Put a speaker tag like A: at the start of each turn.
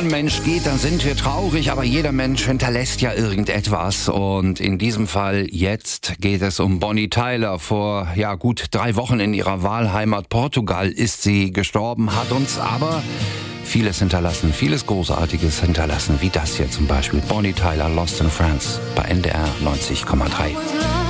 A: ein Mensch geht, dann sind wir traurig, aber jeder Mensch hinterlässt ja irgendetwas. Und in diesem Fall jetzt geht es um Bonnie Tyler. Vor gut 3 Wochen in ihrer Wahlheimat Portugal ist sie gestorben, hat uns aber vieles hinterlassen, vieles Großartiges hinterlassen, wie das hier zum Beispiel. Bonnie Tyler, Lost in France bei NDR 90,3.